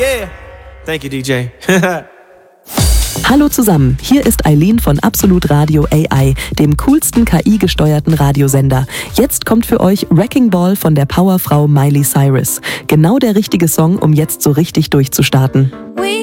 Yeah. Thank you, DJ. Hallo zusammen, hier ist Eileen von Absolut Radio AI, dem coolsten KI-gesteuerten Radiosender. Jetzt kommt für euch Wrecking Ball von der Powerfrau Miley Cyrus. Genau der richtige Song, um jetzt so richtig durchzustarten.